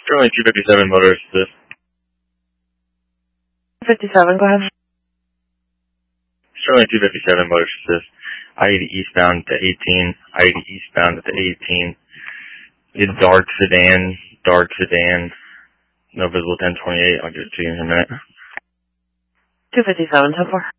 Sterling 257 motor assist. 57, go ahead. Sterling 257 motor assist. I-80 eastbound to 18. I-80 eastbound to 18. It's dark sedan. No visible 1028. I'll give it to you in a minute. 257, 10-4.